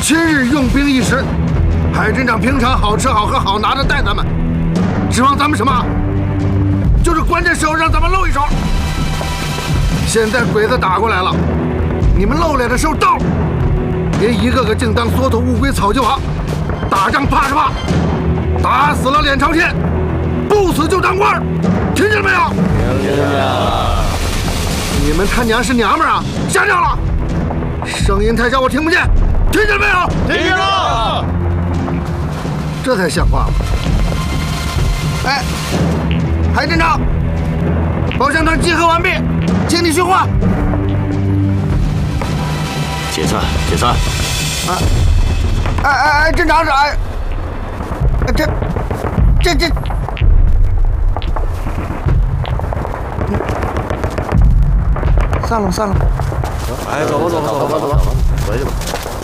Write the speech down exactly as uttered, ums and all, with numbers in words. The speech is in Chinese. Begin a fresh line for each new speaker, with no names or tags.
今日用兵一时，海镇长平常好吃好喝好拿的待咱们，指望咱们什么？就是关键时候让咱们露一手。现在鬼子打过来了，你们露脸的时候到，别一个个净当缩头乌龟草就好。打仗怕是怕，打死了脸朝天，不死就当官，听见了没有？听见了。你们他娘是娘们儿啊？吓尿了！声音太小，我听不见。听见没有？
听见了。
这才像话吗？哎，海镇长，保乡团集合完毕，请你训话。
解散，解散。
啊！哎哎哎，镇长是哎，这这这。散了散了，
哎，走吧走吧走吧走吧走吧，回去吧。